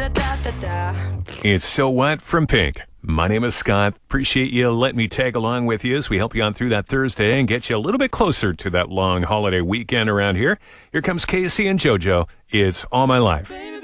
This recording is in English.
It's So What from Pink. My name is Scott. Appreciate you letting me tag along with you as we help you on through that Thursday and get you a little bit closer to that long holiday weekend around here. Here comes Casey and JoJo. It's All My Life.